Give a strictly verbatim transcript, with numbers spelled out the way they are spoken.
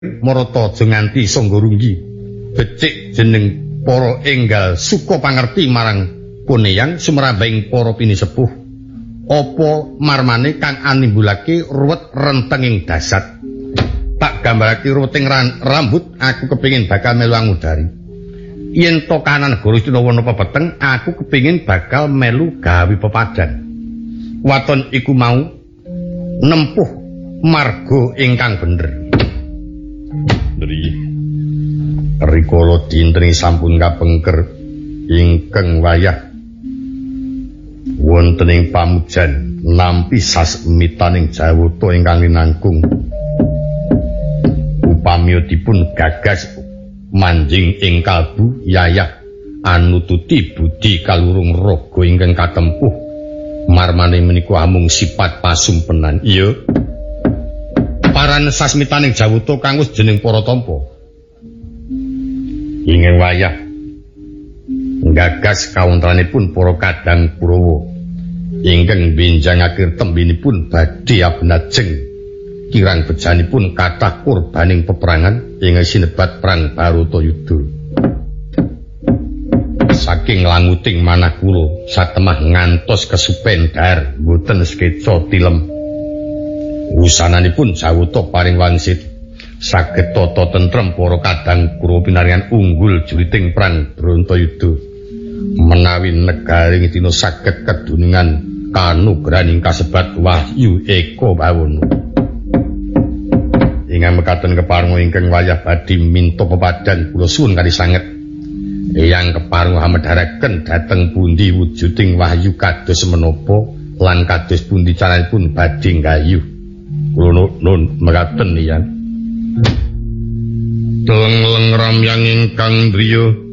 Marata aja nganti sangga runggi. Becik jeneng para enggal suka pangerti marang Poneyang sumrambing para pinisepuh. Apa marmane kang animbulake ruwet rentenging dasat. Tak gambarake ruweting rambut aku kepingin bakal melu angudari. Yen to kanan negara Istana pepeteng aku kepingin bakal melu gawe pepadan. Waton iku mau nempuh marga ingkang bener. Dri rikala dinten sampun kapengker ingkang wayah wonten ing pamujan nampi sasmitaning jawata ingkang linangkung upami dipun gagas manjing ing kalbu yayah anututi budi kalurung raga ingkang katempuh marmane menika amung sifat pasumpenan. Iya paran sasmitaning jawata kang wis jeneng para tampa ingkang wayah nggagas kawontenanipun para kadang Kurawa ingkang benjangake tembinipun badhe abenajeng kirang bejanipun kathah korbaning peperangan ing sinebat perang Baratayuda. Saking languting manah kula satemah ngantos kesupen dhahar boten skeca tilem. Wusananipun jawata paring wangsit saged tata tentrem para kadang Kurawa pinaryan unggul juriting perang Bratayuda menawi negaring dina saged keduningan kanugrahaning kasebat wahyu eka bawana. Ingkang mekaten kepareng ingkang wayah badhe minta pepadan kula suwun kanthi sanget eyang kepareng hamedharaken dhateng pundi wujuding wahyu kados menapa lan kados pundi caranipun badhe nggayuh. Kula nun mekaten yen Teleng-leng ramyang ingkang driya